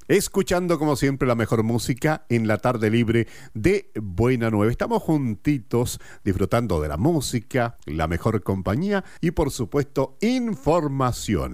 Escuchando como siempre la mejor música en la tarde libre de Buena Nueva. Estamos juntitos disfrutando de la música, la mejor compañía y por supuesto información.